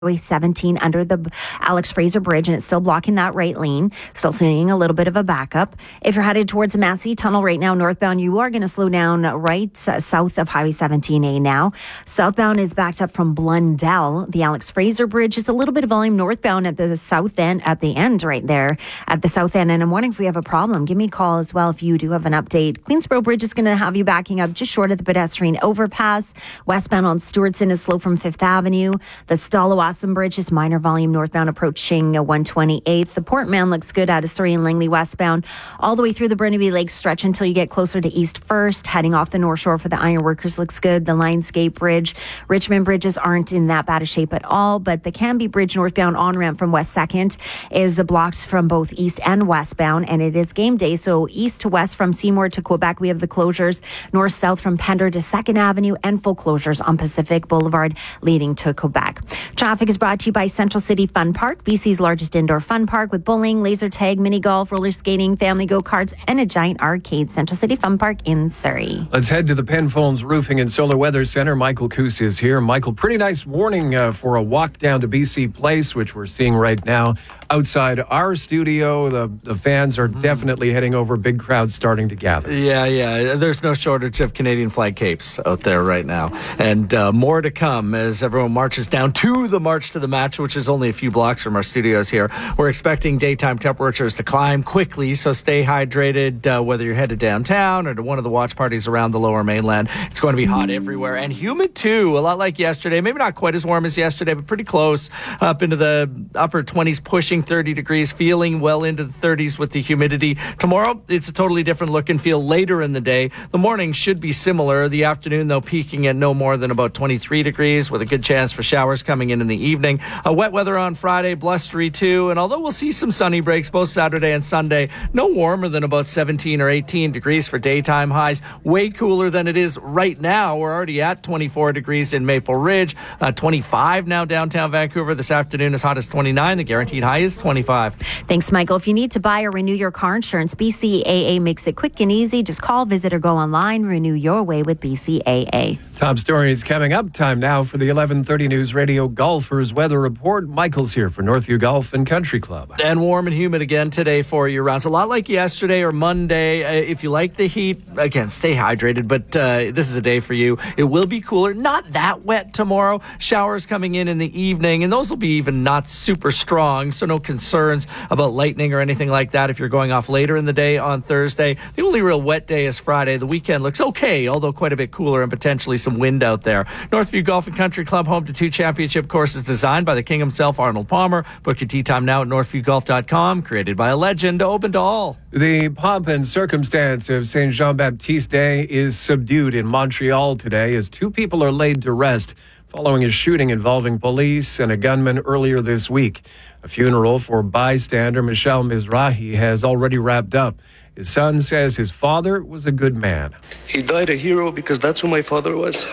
Highway 17 under the Alex Fraser Bridge, and it's still blocking that right lane. Still seeing a little bit of a backup. If you're headed towards the Massey Tunnel right now, northbound, you are going to slow down right south of Highway 17A now. Southbound is backed up from Blundell. The Alex Fraser Bridge is a little bit of volume northbound at the south end, at the end right there, at the south end. And I'm wondering if we have a problem. Give me a call as well if you do have an update. Queensboro Bridge is going to have you backing up just short of the pedestrian overpass. Westbound on Stewartson is slow from 5th Avenue. The Stallawasam Bridge is minor volume northbound approaching 128th. The Port Mann looks good out of Surrey and Langley westbound all the way through the Burnaby Lake stretch until you get closer to East First. Heading off the North Shore for the Ironworkers looks good. The Lionsgate Bridge, Richmond bridges aren't in that bad a shape at all, but the Canby Bridge northbound on-ramp from West 2nd is blocked from both east and westbound, and it is game day, so east to west from Seymour to Quebec we have the closures, north-south from Pender to 2nd Avenue, and full closures on Pacific Boulevard leading to Quebec. Traffic is brought to you by Central City Fun Park, BC's largest indoor fun park with bowling, laser tag, mini golf, roller skating, family go-karts, and a giant arcade. Central City Fun Park in Surrey. Let's head to the Penfolds Roofing and Solar Weather Center. Michael Coos is here. Michael, pretty nice morning for a walk down to BC Place, which we're seeing right now. Outside our studio, the fans are definitely heading over. Big crowds starting to gather. Yeah. There's no shortage of Canadian flag capes out there right now. And more to come as everyone marches down to the March to the Match, which is only a few blocks from our studios here. We're expecting daytime temperatures to climb quickly, so stay hydrated whether you're headed downtown or to one of the watch parties around the Lower Mainland. It's going to be hot everywhere and humid too, a lot like yesterday. Maybe not quite as warm as yesterday, but pretty close, up into the upper 20s, pushing 30 degrees, feeling well into the 30s with the humidity. Tomorrow, it's a totally different look and feel later in the day. The morning should be similar. The afternoon, though, peaking at no more than about 23 degrees with a good chance for showers coming in the evening. Wet weather on Friday, blustery too. And although we'll see some sunny breaks both Saturday and Sunday, no warmer than about 17 or 18 degrees for daytime highs. Way cooler than it is right now. We're already at 24 degrees in Maple Ridge, 25 now downtown Vancouver. This afternoon as hot as 29. The guaranteed high is 25. Thanks, Michael. If you need to buy or renew your car insurance, BCAA makes it quick and easy. Just call, visit, or go online. Renew your way with BCAA. Top stories coming up. Time now for the 11:30 News Radio Golfers Weather Report. Michael's here for Northview Golf and Country Club. And warm and humid again today for your rounds. A lot like yesterday or Monday. If you like the heat, again, stay hydrated, but this is a day for you. It will be cooler. Not that wet tomorrow. Showers coming in the evening, and those will be even not super strong, so no concerns about lightning or anything like that if you're going off later in the day on Thursday. The only real wet day is Friday. The weekend looks okay, although quite a bit cooler and potentially some wind out there. Northview Golf and Country Club, home to 2 championship courses designed by the king himself, Arnold Palmer. Book your tee time now at northviewgolf.com. Created by a legend, open to all. The pomp and circumstance of St. Jean-Baptiste Day is subdued in Montreal today as 2 people are laid to rest following a shooting involving police and a gunman earlier this week. A funeral for bystander Michel Mizrahi has already wrapped up. His son says his father was a good man. He died a hero because that's who my father was.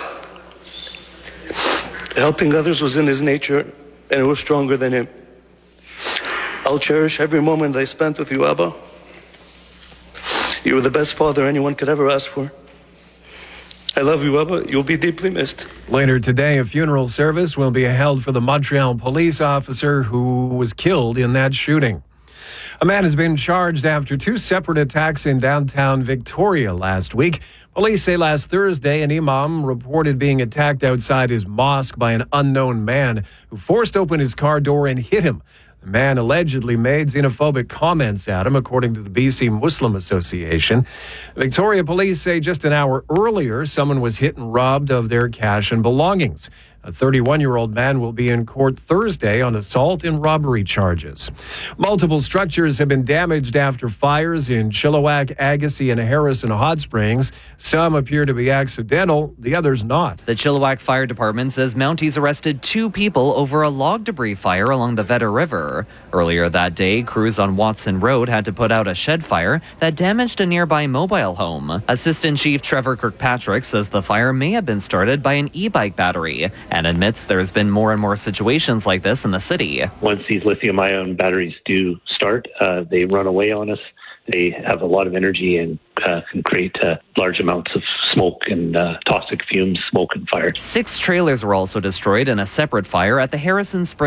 Helping others was in his nature, and it was stronger than him. I'll cherish every moment I spent with you, Abba. You were the best father anyone could ever ask for. I love you, Abba. You'll be deeply missed. Later today, a funeral service will be held for the Montreal police officer who was killed in that shooting. A man has been charged after 2 separate attacks in downtown Victoria last week. Police say last Thursday, an imam reported being attacked outside his mosque by an unknown man who forced open his car door and hit him. The man allegedly made xenophobic comments at him, according to the BC Muslim Association. Victoria police say just an hour earlier, someone was hit and robbed of their cash and belongings. A 31-year-old man will be in court Thursday on assault and robbery charges. Multiple structures have been damaged after fires in Chilliwack, Agassiz, and Harrison Hot Springs. Some appear to be accidental, the others not. The Chilliwack Fire Department says Mounties arrested 2 people over a log debris fire along the Vedder River. Earlier that day, crews on Watson Road had to put out a shed fire that damaged a nearby mobile home. Assistant Chief Trevor Kirkpatrick says the fire may have been started by an e-bike battery and admits there's been more and more situations like this in the city. Once these lithium-ion batteries do start, they run away on us They have a lot of energy and can create large amounts of smoke and toxic fumes, smoke and fire. 6 trailers were also destroyed in a separate fire at the Harrison Springs